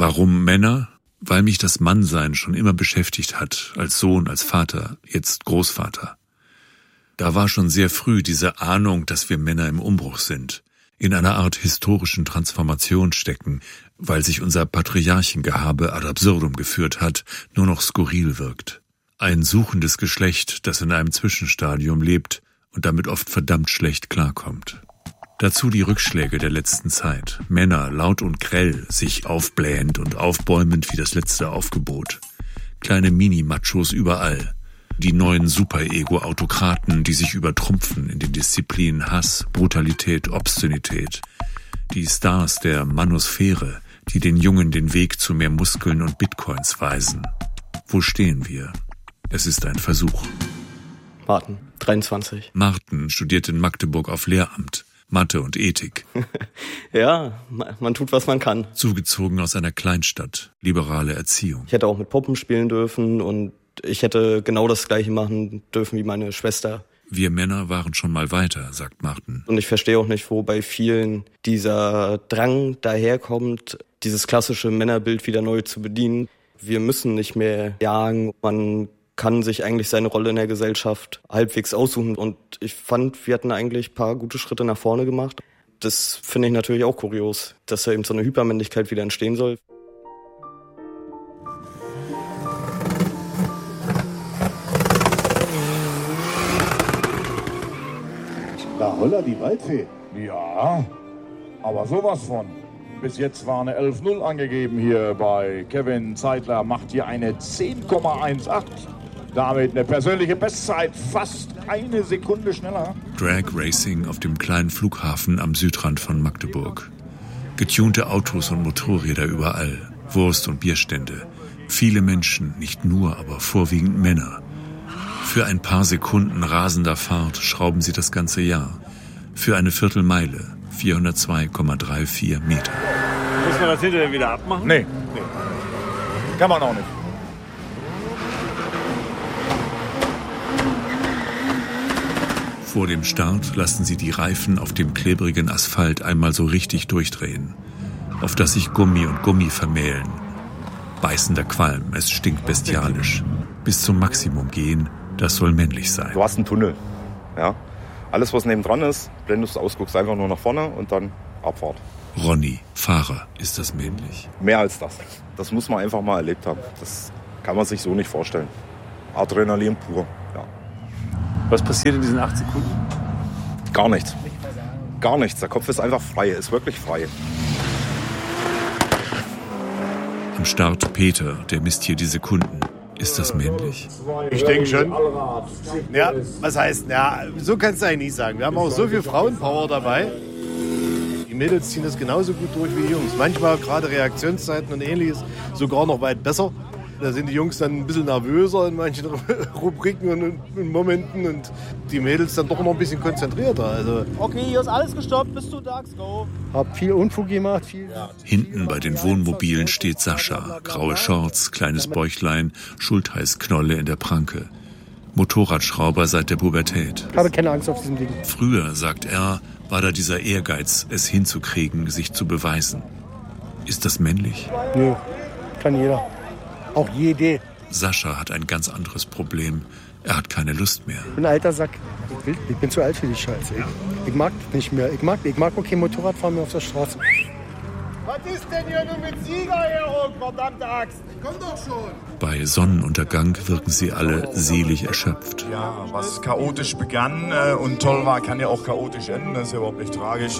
Warum Männer? Weil mich das Mannsein schon immer beschäftigt hat, als Sohn, als Vater, jetzt Großvater. Da war schon sehr früh diese Ahnung, dass wir Männer im Umbruch sind, in einer Art historischen Transformation stecken, weil sich unser Patriarchengehabe ad absurdum geführt hat, nur noch skurril wirkt. Ein suchendes Geschlecht, das in einem Zwischenstadium lebt und damit oft verdammt schlecht klarkommt. Dazu die Rückschläge der letzten Zeit. Männer, laut und grell, sich aufblähend und aufbäumend wie das letzte Aufgebot. Kleine Mini-Machos überall. Die neuen Super-Ego-Autokraten, die sich übertrumpfen in den Disziplinen Hass, Brutalität, Obszönität. Die Stars der Manosphäre, die den Jungen den Weg zu mehr Muskeln und Bitcoins weisen. Wo stehen wir? Es ist ein Versuch. Martin, 23. Martin studiert in Magdeburg auf Lehramt, Mathe und Ethik. Ja, man tut, was man kann. Zugezogen aus einer Kleinstadt, liberale Erziehung. Ich hätte auch mit Puppen spielen dürfen und ich hätte genau das Gleiche machen dürfen wie meine Schwester. Wir Männer waren schon mal weiter, sagt Martin. Und ich verstehe auch nicht, wo bei vielen dieser Drang daherkommt, dieses klassische Männerbild wieder neu zu bedienen. Wir müssen nicht mehr jagen, man kann sich eigentlich seine Rolle in der Gesellschaft halbwegs aussuchen. Und ich fand, wir hatten eigentlich ein paar gute Schritte nach vorne gemacht. Das finde ich natürlich auch kurios, dass da eben so eine Hypermännlichkeit wieder entstehen soll. Da holla die Waldfee. Ja, aber sowas von. Bis jetzt war eine 11-0 angegeben hier bei Kevin Zeitler. Macht hier eine 10,18. Damit eine persönliche Bestzeit, fast eine Sekunde schneller. Drag Racing auf dem kleinen Flughafen am Südrand von Magdeburg. Getunte Autos und Motorräder überall. Wurst- und Bierstände. Viele Menschen, nicht nur, aber vorwiegend Männer. Für ein paar Sekunden rasender Fahrt schrauben sie das ganze Jahr. Für eine Viertelmeile 402,34 Meter. Muss man das hinterher wieder abmachen? Nee. Kann man auch nicht. Vor dem Start lassen sie die Reifen auf dem klebrigen Asphalt einmal so richtig durchdrehen, auf dass sich Gummi und Gummi vermählen. Beißender Qualm, es stinkt bestialisch. Bis zum Maximum gehen, das soll männlich sein. Du hast einen Tunnel, ja. Alles, was neben dran ist, blendest du aus, guckst einfach nur nach vorne und dann Abfahrt. Ronny, Fahrer, ist das männlich? Mehr als das. Das muss man einfach mal erlebt haben. Das kann man sich so nicht vorstellen. Adrenalin pur, ja. Was passiert in diesen 8 Sekunden? Gar nichts. Gar nichts. Der Kopf ist einfach frei, ist wirklich frei. Am Start Peter, der misst hier die Sekunden. Ist das männlich? Ich denke schon. Ja, was heißt, ja, so kannst du eigentlich nicht sagen. Wir haben auch so viel Frauenpower dabei. Die Mädels ziehen das genauso gut durch wie die Jungs. Manchmal gerade Reaktionszeiten und ähnliches sogar noch weit besser. Da sind die Jungs dann ein bisschen nervöser in manchen Rubriken und Momenten und die Mädels dann doch noch ein bisschen konzentrierter. Also okay, hier ist alles gestoppt, bis zu Dax, go. Hab viel Unfug gemacht. Hinten bei den Wohnmobilen steht Sascha. Graue Shorts, kleines Bäuchlein, Schultheißknolle in der Pranke. Motorradschrauber seit der Pubertät. Ich habe keine Angst auf diesem Ding. Früher, sagt er, war da dieser Ehrgeiz, es hinzukriegen, sich zu beweisen. Ist das männlich? Nö, kann jeder. Auch jede. Sascha hat ein ganz anderes Problem. Er hat keine Lust mehr. Ich bin ein alter Sack. Ich bin zu alt für die Scheiße. Ich mag das nicht mehr. Ich mag auch kein Motorradfahren mehr auf der Straße. was ist denn hier nur mit Siegerehrung, verdammte Axt? Komm doch schon. Bei Sonnenuntergang wirken sie alle selig erschöpft. Ja, was chaotisch begann und toll war, kann ja auch chaotisch enden. Das ist ja überhaupt nicht tragisch.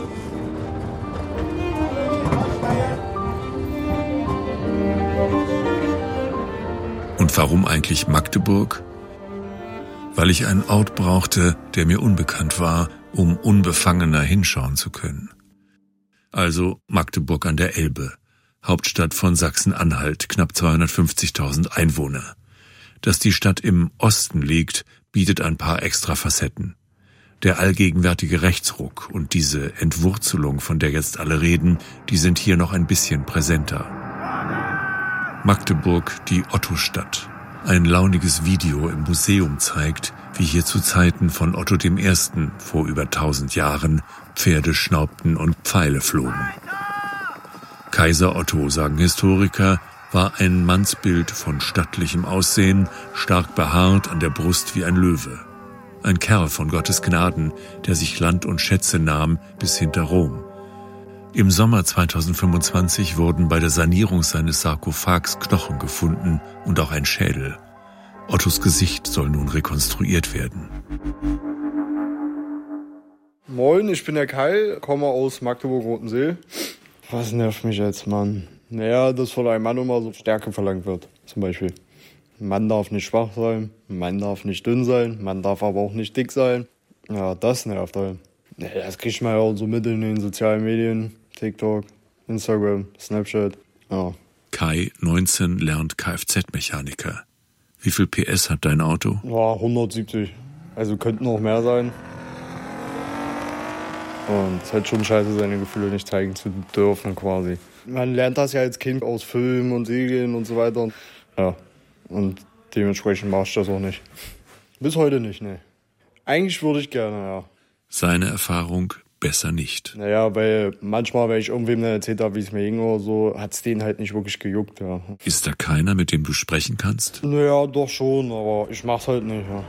Und warum eigentlich Magdeburg? Weil ich einen Ort brauchte, der mir unbekannt war, um unbefangener hinschauen zu können. Also Magdeburg an der Elbe, Hauptstadt von Sachsen-Anhalt, knapp 250.000 Einwohner. Dass die Stadt im Osten liegt, bietet ein paar extra Facetten. Der allgegenwärtige Rechtsruck und diese Entwurzelung, von der jetzt alle reden, die sind hier noch ein bisschen präsenter. Magdeburg, die Ottostadt. Ein launiges Video im Museum zeigt, wie hier zu Zeiten von Otto I. vor über 1000 Jahren Pferde schnaubten und Pfeile flogen. Kaiser Otto, sagen Historiker, war ein Mannsbild von stattlichem Aussehen, stark behaart, an der Brust wie ein Löwe. Ein Kerl von Gottes Gnaden, der sich Land und Schätze nahm bis hinter Rom. Im Sommer 2025 wurden bei der Sanierung seines Sarkophags Knochen gefunden und auch ein Schädel. Ottos Gesicht soll nun rekonstruiert werden. Moin, ich bin der Kai, komme aus Magdeburg-Rotensee. Was nervt mich als Mann? Naja, dass von einem Mann immer so Stärke verlangt wird, zum Beispiel. Ein Mann darf nicht schwach sein, ein Mann darf nicht dünn sein, ein Mann darf aber auch nicht dick sein. Ja, das nervt halt. Naja, das kriegt man ja auch so mit in den sozialen Medien. TikTok, Instagram, Snapchat, ja. Kai, 19, lernt Kfz-Mechaniker. Wie viel PS hat dein Auto? Ja, 170. Also könnten auch mehr sein. Und es ist halt schon scheiße, seine Gefühle nicht zeigen zu dürfen quasi. Man lernt das ja als Kind aus Filmen und Serien und so weiter. Ja, und dementsprechend mache ich das auch nicht. Bis heute nicht, ne. Eigentlich würde ich gerne, ja. Seine Erfahrung besser nicht. Naja, weil manchmal, wenn ich irgendwem dann erzählt habe, wie es mir ging oder so, hat es denen halt nicht wirklich gejuckt, ja. Ist da keiner, mit dem du sprechen kannst? Naja, doch schon, aber ich mach's halt nicht, ja.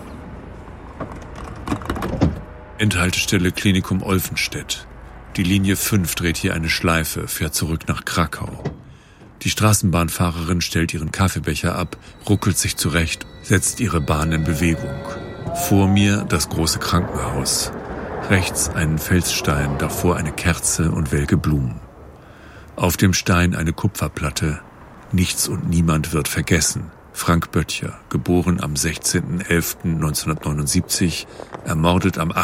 Endhaltestelle Klinikum Olfenstedt. Die Linie 5 dreht hier eine Schleife, fährt zurück nach Krakau. Die Straßenbahnfahrerin stellt ihren Kaffeebecher ab, ruckelt sich zurecht, setzt ihre Bahn in Bewegung. Vor mir das große Krankenhaus. Rechts ein Felsstein, davor eine Kerze und welke Blumen. Auf dem Stein eine Kupferplatte. Nichts und niemand wird vergessen. Frank Böttcher, geboren am 16.11.1979, ermordet am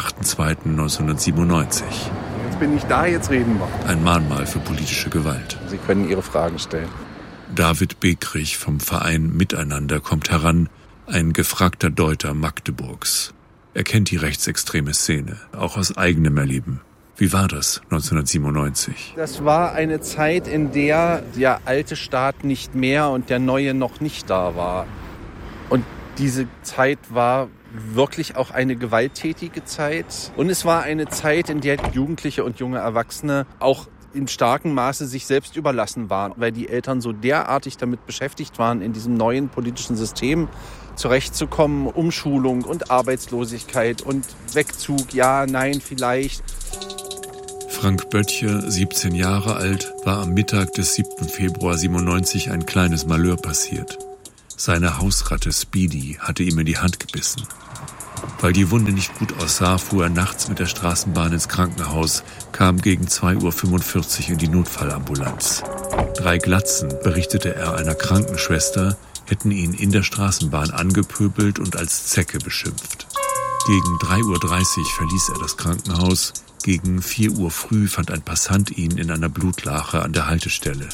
8.2.1997. Jetzt bin ich da, jetzt reden wir. Ein Mahnmal für politische Gewalt. Sie können Ihre Fragen stellen. David Begrich vom Verein Miteinander kommt heran, ein gefragter Deuter Magdeburgs. Er kennt die rechtsextreme Szene, auch aus eigenem Erleben. Wie war das 1997? Das war eine Zeit, in der der alte Staat nicht mehr und der neue noch nicht da war. Und diese Zeit war wirklich auch eine gewalttätige Zeit. Und es war eine Zeit, in der Jugendliche und junge Erwachsene auch in starkem Maße sich selbst überlassen waren, weil die Eltern so derartig damit beschäftigt waren, in diesem neuen politischen System zurechtzukommen, Umschulung und Arbeitslosigkeit und Wegzug, ja, nein, vielleicht. Frank Böttcher, 17 Jahre alt, war am Mittag des 7. Februar 97 ein kleines Malheur passiert. Seine Hausratte Speedy hatte ihm in die Hand gebissen. Weil die Wunde nicht gut aussah, fuhr er nachts mit der Straßenbahn ins Krankenhaus, kam gegen 2.45 Uhr in die Notfallambulanz. 3 Glatzen, berichtete er einer Krankenschwester, hätten ihn in der Straßenbahn angepöbelt und als Zecke beschimpft. Gegen 3.30 Uhr verließ er das Krankenhaus. Gegen 4 Uhr früh fand ein Passant ihn in einer Blutlache an der Haltestelle.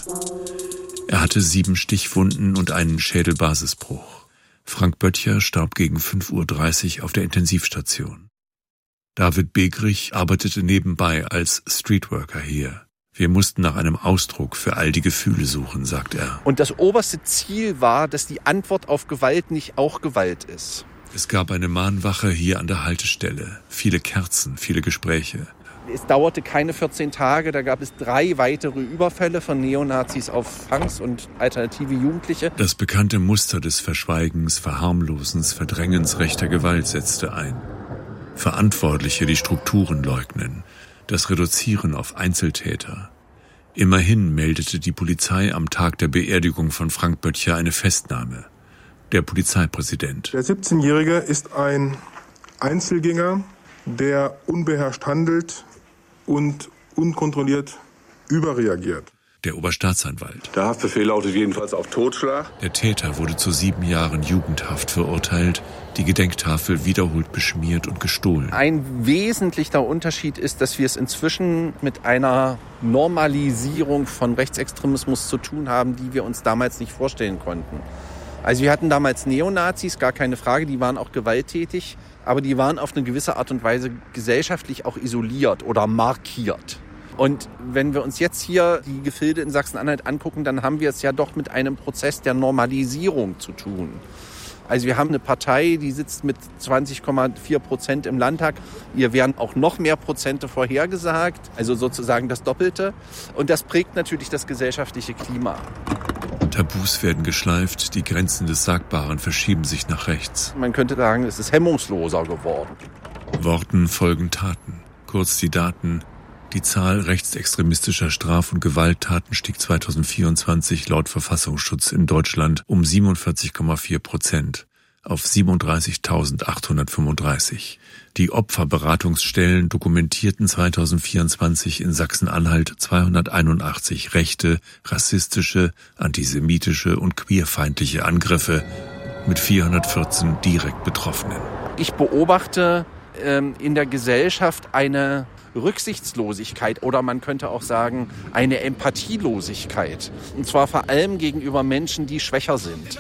Er hatte 7 Stichwunden und einen Schädelbasisbruch. Frank Böttcher starb gegen 5.30 Uhr auf der Intensivstation. David Begrich arbeitete nebenbei als Streetworker hier. Wir mussten nach einem Ausdruck für all die Gefühle suchen, sagt er. Und das oberste Ziel war, dass die Antwort auf Gewalt nicht auch Gewalt ist. Es gab eine Mahnwache hier an der Haltestelle. Viele Kerzen, viele Gespräche. Es dauerte keine 14 Tage, da gab es 3 weitere Überfälle von Neonazis auf Punks und alternative Jugendliche. Das bekannte Muster des Verschweigens, Verharmlosens, Verdrängens rechter Gewalt setzte ein. Verantwortliche die Strukturen leugnen, das Reduzieren auf Einzeltäter. Immerhin meldete die Polizei am Tag der Beerdigung von Frank Böttcher eine Festnahme. Der Polizeipräsident. Der 17-Jährige ist ein Einzelgänger, der unbeherrscht handelt und unkontrolliert überreagiert. Der Oberstaatsanwalt. Der Haftbefehl lautet jedenfalls auf Totschlag. Der Täter wurde zu 7 Jahren Jugendhaft verurteilt, die Gedenktafel wiederholt beschmiert und gestohlen. Ein wesentlicher Unterschied ist, dass wir es inzwischen mit einer Normalisierung von Rechtsextremismus zu tun haben, die wir uns damals nicht vorstellen konnten. Also wir hatten damals Neonazis, gar keine Frage, die waren auch gewalttätig, aber die waren auf eine gewisse Art und Weise gesellschaftlich auch isoliert oder markiert. Und wenn wir uns jetzt hier die Gefilde in Sachsen-Anhalt angucken, dann haben wir es ja doch mit einem Prozess der Normalisierung zu tun. Also wir haben eine Partei, die sitzt mit 20,4% im Landtag. Ihr werden auch noch mehr Prozente vorhergesagt, also sozusagen das Doppelte. Und das prägt natürlich das gesellschaftliche Klima. Tabus werden geschleift, die Grenzen des Sagbaren verschieben sich nach rechts. Man könnte sagen, es ist hemmungsloser geworden. Worten folgen Taten. Kurz die Daten. Die Zahl rechtsextremistischer Straf- und Gewalttaten stieg 2024 laut Verfassungsschutz in Deutschland um 47,4% auf 37.835. Die Opferberatungsstellen dokumentierten 2024 in Sachsen-Anhalt 281 rechte, rassistische, antisemitische und queerfeindliche Angriffe mit 414 direkt Betroffenen. Ich beobachte in der Gesellschaft eine Rücksichtslosigkeit oder man könnte auch sagen eine Empathielosigkeit. Und zwar vor allem gegenüber Menschen, die schwächer sind.